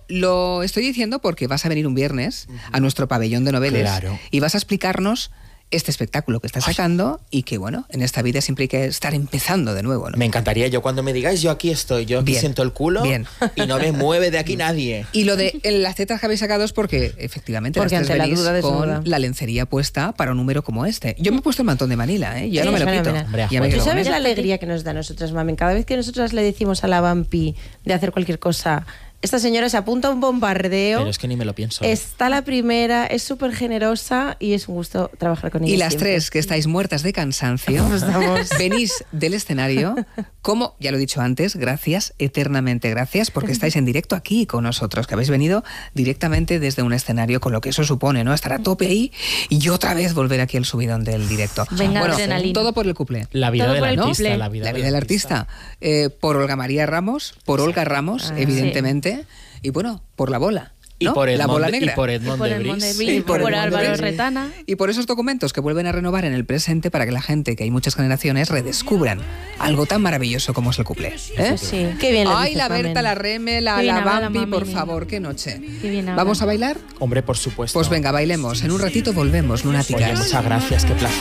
lo estoy diciendo porque vas a venir un viernes a nuestro pabellón de noveles. Claro. Y vas a explicarnos este espectáculo que estás sacando y que, bueno, en esta vida siempre hay que estar empezando de nuevo, ¿no? Me encantaría. Yo cuando me digáis, yo aquí estoy. Yo aquí siento el culo y no me mueve de aquí nadie. Y lo de las tetas que habéis sacado es porque, efectivamente, porque las tres venís con la lencería puesta para un número como este. Yo me he puesto el mantón de Manila, ¿eh? Ya no me lo quito. ¿Tú sabes la alegría que nos da a nosotras, Mamen? Cada vez que nosotras le decimos a la Vampi de hacer cualquier cosa, esta señora se apunta a un bombardeo. Pero es que ni me lo pienso. Está la primera, es súper generosa y es un gusto trabajar con ella. Y las siempre. tres que estáis muertas de cansancio, venís del escenario, como ya lo he dicho antes, gracias, eternamente gracias, porque estáis en directo aquí con nosotros, que habéis venido directamente desde un escenario, con lo que eso supone, ¿no? Estar a tope ahí y otra vez volver aquí al subidón del directo. Venga, bueno, adrenalina. todo por el cuplé. La vida del artista, ¿no? la vida del artista. Por Olga María Ramos, por Olga Ramos, evidentemente, y bueno, por la bola. ¿No? Y por la bola negra. Y por Edmond de Bris. Y por Álvaro Retana. Y por esos documentos que vuelven a renovar en el presente para que la gente, que hay muchas generaciones, redescubran algo tan maravilloso como es el cuplé. ¿Eh? Sí, qué bien. Ay, la Berta, la Reme, la Bambi, por favor, qué noche. ¿Vamos a bailar? Hombre, por supuesto. Pues venga, bailemos. En un ratito volvemos, lunáticas. Oye, muchas gracias, qué placer.